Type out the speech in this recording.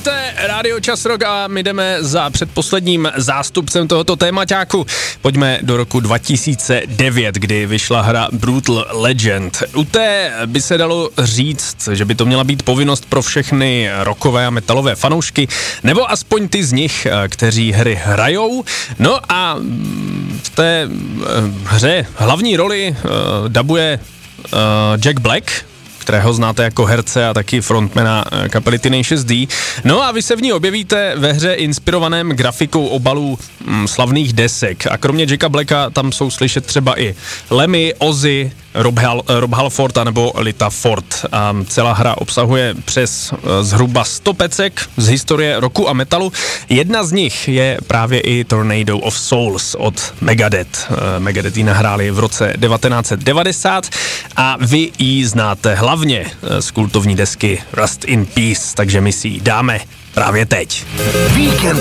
Zdravejte, Rádio Čas Rock a my jdeme za předposledním zástupcem tohoto témaťáku. Pojďme do roku 2009, kdy vyšla hra Brutal Legend. U té by se dalo říct, že by to měla být povinnost pro všechny rockové a metalové fanoušky, nebo aspoň ty z nich, kteří hry hrajou. No a v té hře hlavní roli dabuje Jack Black, kterého znáte jako herce a taky frontmana kapely Tenacious D. No a vy se v ní objevíte ve hře inspirovaném grafikou obalů slavných desek. A kromě Jacka Blacka tam jsou slyšet třeba i Lemmy, Ozzy, Rob Halford nebo Lita Ford. A celá hra obsahuje přes zhruba 100 pecek z historie rocku a metalu. Jedna z nich je právě i Tornado of Souls od Megadeth. Megadeth ji nahráli v roce 1990 a vy ji znáte hlavně z kultovní desky Rust in Peace, takže my si ji dáme právě teď. Víkend